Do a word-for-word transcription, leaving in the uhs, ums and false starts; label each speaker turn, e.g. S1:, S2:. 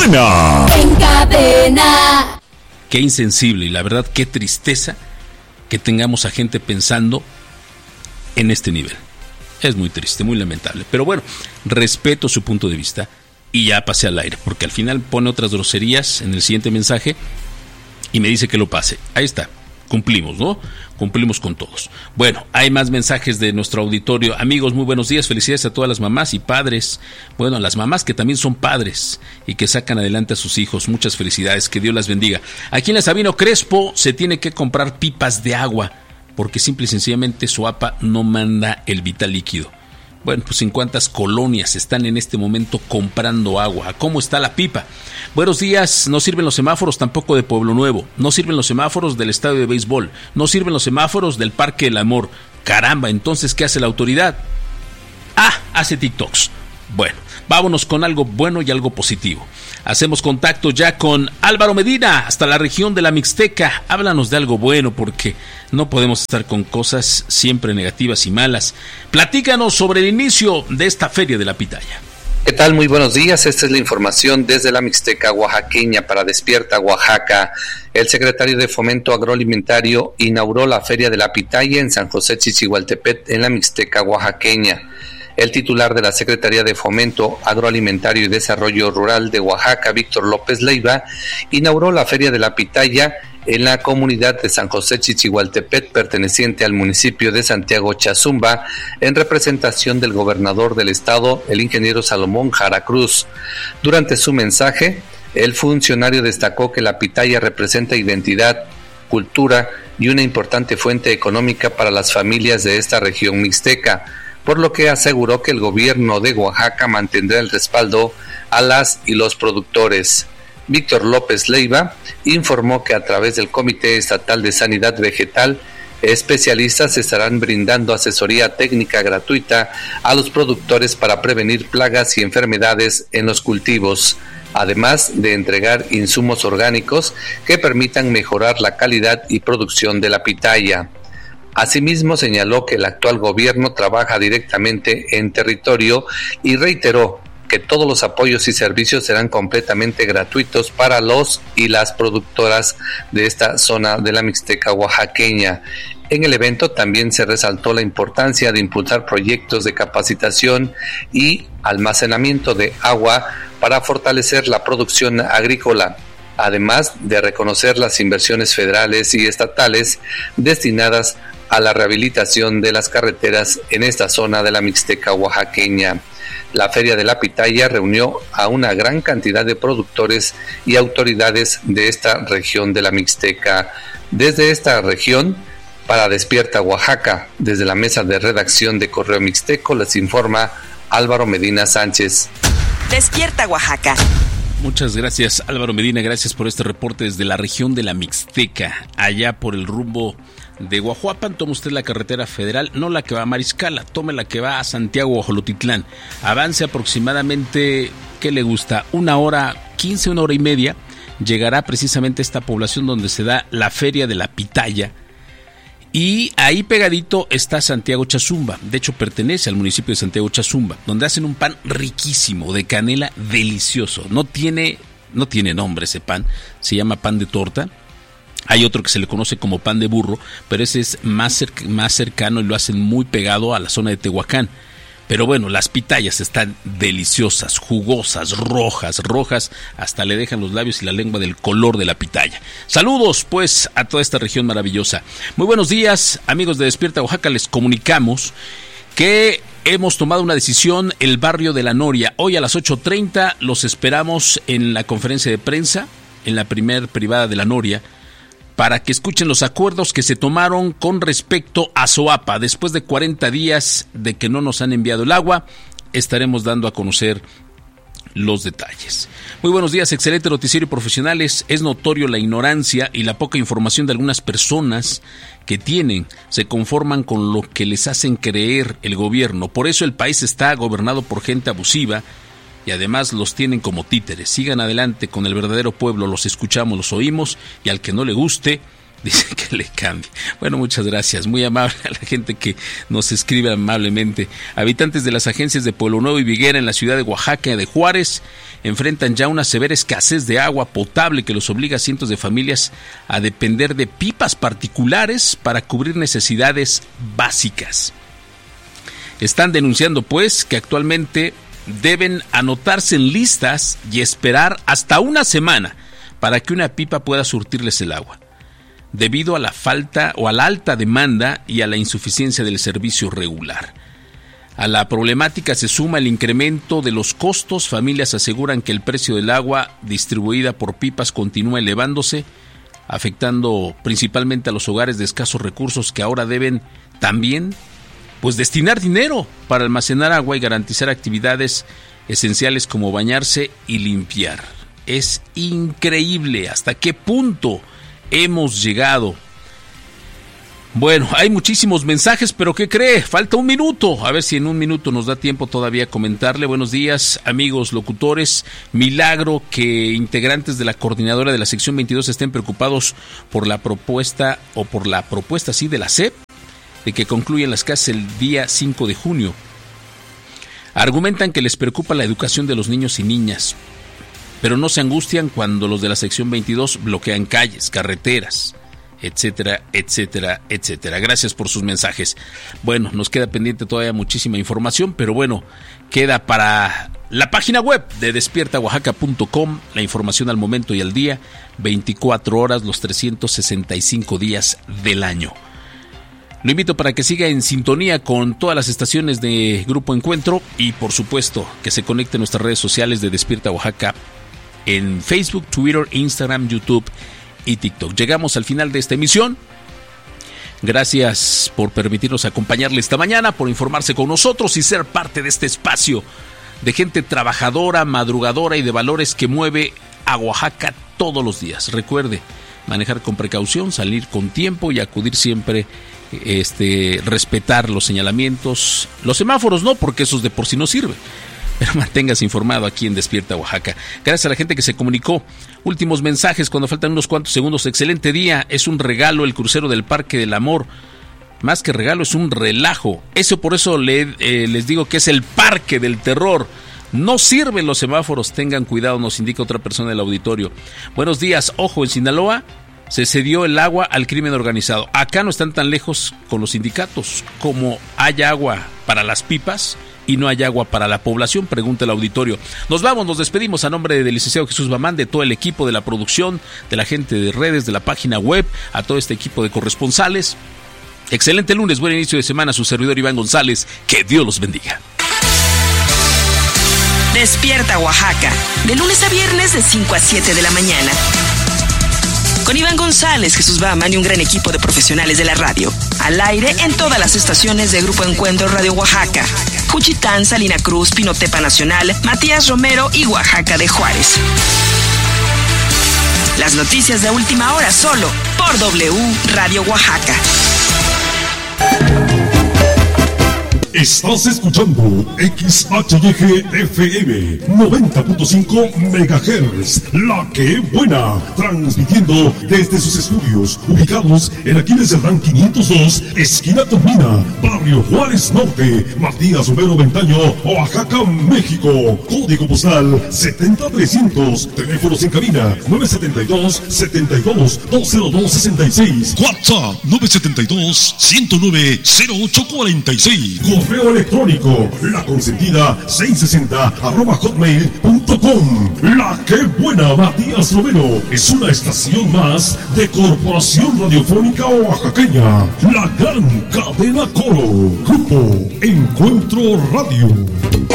S1: buena.
S2: En Cadena.
S3: Qué insensible y la verdad qué tristeza que tengamos a gente pensando en este nivel. Es muy triste, muy lamentable. Pero bueno, respeto su punto de vista y ya pasé al aire, porque al final pone otras groserías en el siguiente mensaje y me dice que lo pase. Ahí está. Cumplimos, ¿no? Cumplimos con todos. Bueno, hay más mensajes de nuestro auditorio. Amigos, muy buenos días. Felicidades a todas las mamás y padres. Bueno, a las mamás que también son padres y que sacan adelante a sus hijos. Muchas felicidades. Que Dios las bendiga. Aquí en la Sabino Crespo se tiene que comprar pipas de agua porque simple y sencillamente su A P A no manda el vital líquido. Bueno, pues en cuántas colonias están en este momento comprando agua. ¿Cómo está la pipa? Buenos días, no sirven los semáforos tampoco de Pueblo Nuevo, no sirven los semáforos del estadio de béisbol, no sirven los semáforos del Parque del Amor. Caramba, entonces, ¿qué hace la autoridad? Ah, hace TikToks. Bueno, vámonos con algo bueno y algo positivo. Hacemos contacto ya con Álvaro Medina, hasta la región de la Mixteca. Háblanos de algo bueno, porque no podemos estar con cosas siempre negativas y malas. Platícanos sobre el inicio de esta Feria de la Pitaya.
S4: ¿Qué tal? Muy buenos días. Esta es la información desde la Mixteca oaxaqueña para Despierta Oaxaca. El secretario de Fomento Agroalimentario inauguró la Feria de la Pitaya en San José Chichihualtepet, en la Mixteca oaxaqueña. El titular de la Secretaría de Fomento Agroalimentario y Desarrollo Rural de Oaxaca, Víctor López Leiva, inauguró la Feria de la Pitaya en la comunidad de San José Chichihualtepet, perteneciente al municipio de Santiago Chazumba, en representación del gobernador del estado, el ingeniero Salomón Jara Cruz. Durante su mensaje, el funcionario destacó que la pitaya representa identidad, cultura y una importante fuente económica para las familias de esta región mixteca, por lo que aseguró que el gobierno de Oaxaca mantendrá el respaldo a las y los productores. Víctor López Leiva informó que a través del Comité Estatal de Sanidad Vegetal, especialistas estarán brindando asesoría técnica gratuita a los productores para prevenir plagas y enfermedades en los cultivos, además de entregar insumos orgánicos que permitan mejorar la calidad y producción de la pitaya. Asimismo, señaló que el actual gobierno trabaja directamente en territorio y reiteró que todos los apoyos y servicios serán completamente gratuitos para los y las productoras de esta zona de la Mixteca oaxaqueña. En el evento también se resaltó la importancia de impulsar proyectos de capacitación y almacenamiento de agua para fortalecer la producción agrícola, además de reconocer las inversiones federales y estatales destinadas a la rehabilitación de las carreteras en esta zona de la Mixteca oaxaqueña. La Feria de la Pitaya reunió a una gran cantidad de productores y autoridades de esta región de la Mixteca. Desde esta región, para Despierta Oaxaca, desde la mesa de redacción de Correo Mixteco, les informa Álvaro Medina Sánchez.
S5: Despierta Oaxaca.
S3: Muchas gracias, Álvaro Medina, gracias por este reporte desde la región de la Mixteca, allá por el rumbo de Guajuapan. Toma usted la carretera federal, no la que va a Mariscala, tome la que va a Santiago Ojolotitlán. Avance aproximadamente, ¿qué le gusta? Una hora, quince, una hora y media, llegará precisamente a esta población donde se da la Feria de la Pitaya. Y ahí pegadito está Santiago Chazumba, de hecho pertenece al municipio de Santiago Chazumba, donde hacen un pan riquísimo, de canela, delicioso. No tiene, no tiene nombre ese pan, se llama pan de torta. Hay otro que se le conoce como pan de burro, pero ese es más, cerc- más cercano y lo hacen muy pegado a la zona de Tehuacán. Pero bueno, las pitayas están deliciosas, jugosas, rojas, rojas, hasta le dejan los labios y la lengua del color de la pitaya. Saludos pues a toda esta región maravillosa. Muy buenos días, amigos de Despierta Oaxaca, les comunicamos que hemos tomado una decisión, el barrio de La Noria. Hoy a las ocho treinta los esperamos en la conferencia de prensa, en la primer privada de La Noria, para que escuchen los acuerdos que se tomaron con respecto a Soapa. Después de cuarenta días de que no nos han enviado el agua, estaremos dando a conocer los detalles. Muy buenos días, excelente noticiero y profesionales. Es notorio la ignorancia y la poca información de algunas personas que tienen, se conforman con lo que les hacen creer el gobierno. Por eso el país está gobernado por gente abusiva y además los tienen como títeres. Sigan adelante con el verdadero pueblo, los escuchamos, los oímos, y al que no le guste, Dice que le cambie. Bueno, muchas gracias. Muy amable a la gente que nos escribe amablemente. Habitantes de las agencias de Pueblo Nuevo y Viguera en la ciudad de Oaxaca y de Juárez enfrentan ya una severa escasez de agua potable que los obliga a cientos de familias a depender de pipas particulares para cubrir necesidades básicas. Están denunciando, pues, que actualmente deben anotarse en listas y esperar hasta una semana para que una pipa pueda surtirles el agua, debido a la falta o a la alta demanda y a la insuficiencia del servicio regular. A la problemática se suma el incremento de los costos. Familias aseguran que el precio del agua distribuida por pipas continúa elevándose, afectando principalmente a los hogares de escasos recursos que ahora deben también pues destinar dinero para almacenar agua y garantizar actividades esenciales como bañarse y limpiar. Es increíble hasta qué punto hemos llegado. Bueno, hay muchísimos mensajes, pero ¿qué cree? Falta un minuto. A ver si en un minuto nos da tiempo todavía comentarle. Buenos días, amigos locutores. Milagro que integrantes de la coordinadora de la sección veintidós estén preocupados por la propuesta o por la propuesta, sí, de la S E P, de que concluyan las clases el día cinco de junio. Argumentan que les preocupa la educación de los niños y niñas, pero no se angustian cuando los de la sección veintidós bloquean calles, carreteras, etcétera, etcétera, etcétera. Gracias por sus mensajes. Bueno, nos queda pendiente todavía muchísima información, pero bueno, queda para la página web de despierta oaxaca punto com la información al momento y al día, veinticuatro horas, los trescientos sesenta y cinco días del año. Lo invito para que siga en sintonía con todas las estaciones de Grupo Encuentro y, por supuesto, que se conecte a nuestras redes sociales de Despierta Oaxaca en Facebook, Twitter, Instagram, YouTube y TikTok. Llegamos al final de esta emisión. Gracias por permitirnos acompañarle esta mañana, por informarse con nosotros y ser parte de este espacio de gente trabajadora, madrugadora y de valores que mueve a Oaxaca todos los días. Recuerde, manejar con precaución, salir con tiempo y acudir siempre, este, respetar los señalamientos, los semáforos no, porque esos de por sí no sirven. Pero manténgase informado aquí en Despierta Oaxaca. Gracias a la gente que se comunicó. Últimos mensajes cuando faltan unos cuantos segundos. Excelente día. Es un regalo el crucero del Parque del Amor. Más que regalo, es un relajo. Eso por eso le, eh, les digo que es el Parque del Terror. No sirven los semáforos. Tengan cuidado, nos indica otra persona del auditorio. Buenos días. Ojo, en Sinaloa se cedió el agua al crimen organizado. Acá no están tan lejos con los sindicatos. Como hay agua para las pipas y no hay agua para la población, pregunta el auditorio. Nos vamos, nos despedimos a nombre del licenciado Jesús Bamán, de todo el equipo de la producción, de la gente de redes, de la página web, a todo este equipo de corresponsales. Excelente lunes, buen inicio de semana, su servidor Iván González, que Dios los bendiga.
S5: Despierta Oaxaca, de lunes a viernes de cinco a siete de la mañana. Con Iván González, Jesús Bamán y un gran equipo de profesionales de la radio. Al aire en todas las estaciones de Grupo Encuentro Radio Oaxaca. Juchitán, Salina Cruz, Pinotepa Nacional, Matías Romero y Oaxaca de Juárez. Las noticias de última hora solo por W Radio Oaxaca.
S1: Estás escuchando X H Y G F M noventa punto cinco megahertz, La Que Buena, transmitiendo desde sus estudios ubicados en Aquiles Cerdán quinientos dos, esquina Tomina, barrio Juárez Norte, Matías Romero Ventaño, Oaxaca, México. Código postal setenta trescientos, teléfonos en cabina nueve siete dos, siete dos, dos cero dos seis seis, WhatsApp nueve siete dos, uno cero nueve, cero ocho cuatro seis. Correo electrónico, la consentida seiscientos sesenta arroba hotmail punto com. La Que Buena, Matías Romero, es una estación más de Corporación Radiofónica Oaxaqueña, la gran cadena Coro. Grupo Encuentro Radio.